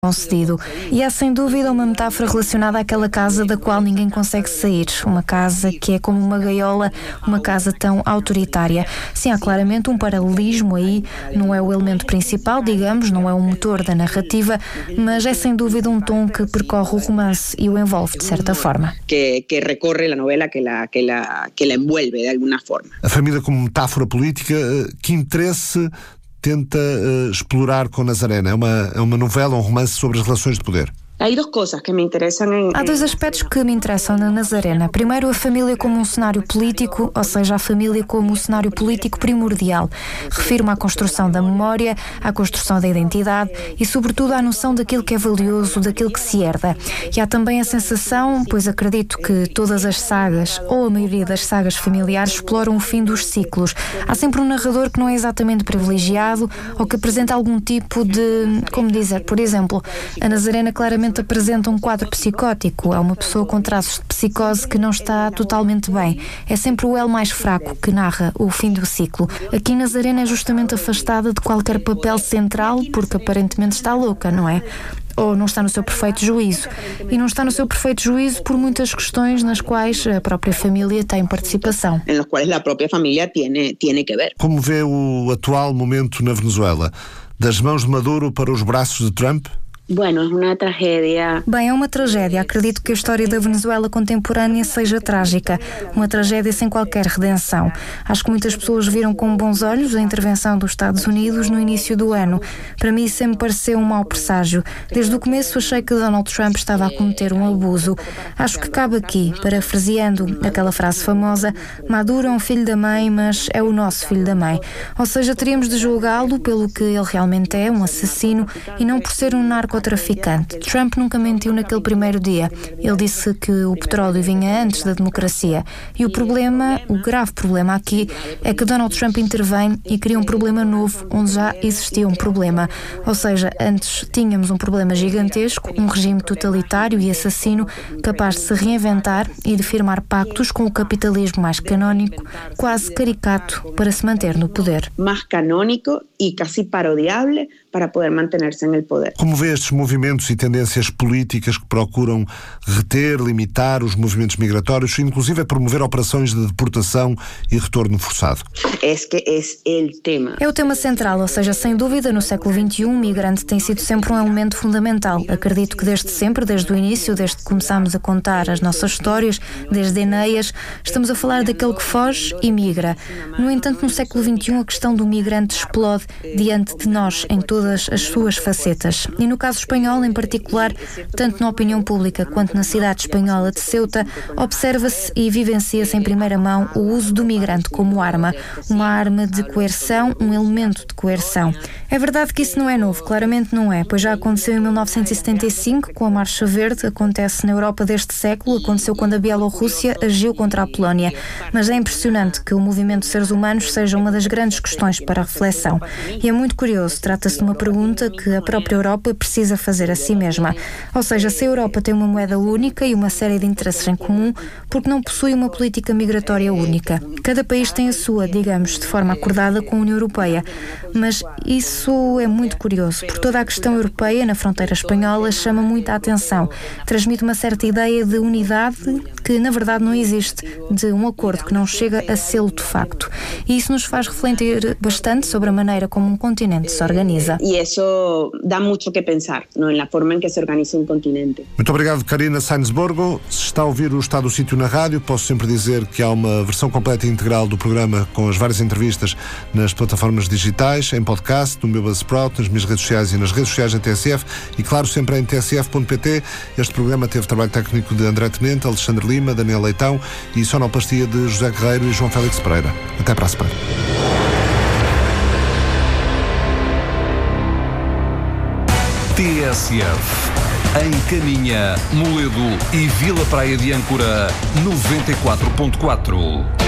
concedido. E há sem dúvida uma metáfora relacionada àquela casa da qual ninguém consegue sair, uma casa que é como uma gaiola, uma casa tão autoritária. Sim, há claramente um paralelismo aí, não é o elemento principal, digamos, não é o motor da narrativa, mas é sem dúvida um tom que percorre o romance e o envolve de certa forma. Que recorre a novela, que la envuelve de alguma forma. A família como metáfora política, que interesse tenta explorar com Nazarena? É uma novela, um romance sobre as relações de poder? Há dois aspectos que me interessam na Nazarena. Primeiro, a família como um cenário político, ou seja, a família como um cenário político primordial. Refiro-me à construção da memória, à construção da identidade e, sobretudo, à noção daquilo que é valioso, daquilo que se herda. E há também a sensação, pois acredito que todas as sagas, ou a maioria das sagas familiares, exploram o fim dos ciclos. Há sempre um narrador que não é exatamente privilegiado ou que apresenta algum tipo de, como dizer, por exemplo, a Nazarena claramente apresenta um quadro psicótico, é uma pessoa com traços de psicose que não está totalmente bem. É sempre o elo mais fraco que narra o fim do ciclo. Aqui Nazarena é justamente afastada de qualquer papel central porque aparentemente está louca, não é? Ou não está no seu perfeito juízo. E não está no seu perfeito juízo por muitas questões nas quais a própria família tem participação. Em las quais a própria família tiene que ver. Como vê o atual momento na Venezuela? Das mãos de Maduro para os braços de Trump? Bueno, é uma tragédia. Bem, é uma tragédia. Acredito que a história da Venezuela contemporânea seja trágica. Uma tragédia sem qualquer redenção. Acho que muitas pessoas viram com bons olhos a intervenção dos Estados Unidos no início do ano. Para mim sempre pareceu um mau presságio. Desde o começo achei que Donald Trump estava a cometer um abuso. Acho que cabe aqui, parafraseando aquela frase famosa, Maduro é um filho da mãe, mas é o nosso filho da mãe. Ou seja, teríamos de julgá-lo pelo que ele realmente é, um assassino, e não por ser um narcotraficante. Trump nunca mentiu naquele primeiro dia. Ele disse que o petróleo vinha antes da democracia. E o problema, o grave problema aqui, é que Donald Trump intervém e cria um problema novo onde já existia um problema. Ou seja, antes tínhamos um problema gigantesco, um regime totalitário e assassino capaz de se reinventar e de firmar pactos com o capitalismo mais canónico, quase caricato, para se manter no poder. Mais canónico e quase parodiável para poder manter-se no poder. Como vê estes movimentos e tendências políticas que procuram reter, limitar os movimentos migratórios, inclusive promover operações de deportação e retorno forçado? É o tema central, ou seja, sem dúvida, no século XXI, o migrante tem sido sempre um elemento fundamental. Acredito que desde sempre, desde o início, desde que começámos a contar as nossas histórias, desde Enéas, estamos a falar daquele que foge e migra. No entanto, no século XXI, a questão do migrante explode diante de nós em todas as suas facetas. E no caso espanhol, em particular, tanto na opinião pública quanto na cidade espanhola de Ceuta, observa-se e vivencia-se em primeira mão o uso do migrante como arma, uma arma de coerção, um elemento de coerção. É verdade que isso não é novo, claramente não é, pois já aconteceu em 1975 com a Marcha Verde, acontece na Europa deste século, aconteceu quando a Bielorrússia agiu contra a Polónia. Mas é impressionante que o movimento de seres humanos seja uma das grandes questões para a reflexão. E é muito curioso, trata-se de uma pergunta que a própria Europa precisa fazer a si mesma. Ou seja, se a Europa tem uma moeda única e uma série de interesses em comum, porque não possui uma política migratória única? Cada país tem a sua, digamos, de forma acordada com a União Europeia. Mas isso é muito curioso, porque toda a questão europeia na fronteira espanhola chama muita atenção. Transmite uma certa ideia de unidade que, na verdade, não existe, de um acordo que não chega a sê-lo de facto. E isso nos faz refletir bastante sobre a maneira como um continente se organiza. E isso dá muito que pensar, não, na forma em que se organiza um continente. Muito obrigado, Karina Sainz-Borgo. Se está a ouvir o Estado do Sítio na rádio, posso sempre dizer que há uma versão completa e integral do programa com as várias entrevistas nas plataformas digitais, em podcast, no meu Buzzsprout, nas minhas redes sociais e nas redes sociais da TSF e, claro, sempre em tsf.pt. Este programa teve trabalho técnico de André Tenente, Alexandre Lima, Daniel Leitão e sonoplastia de José Guerreiro e João Félix Pereira. Até para a semana. TSF. Em Caminha, Moledo e Vila Praia de Âncora, 94.4.